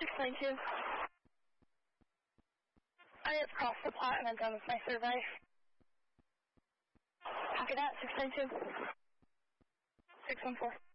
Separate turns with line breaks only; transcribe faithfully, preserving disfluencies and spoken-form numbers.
six nine two. I have crossed the plot and I'm done with my survey. Copy that, six nine two. six one four.